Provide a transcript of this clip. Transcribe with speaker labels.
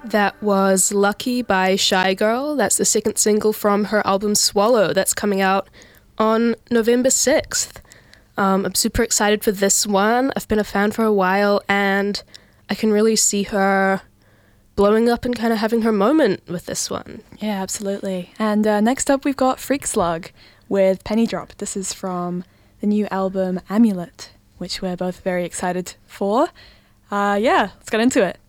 Speaker 1: That was Lucky by Shy Girl. That's the second single from her album Swallow that's coming out on November 6th. I'm super excited for this one. I've been a fan for a while and I can really see her blowing up and kind of having her moment with this one.
Speaker 2: Yeah, absolutely. And next up we've got Freak Slug with Penny Drop. This is from the new album Amulet, which we're both very excited for. Let's get into it.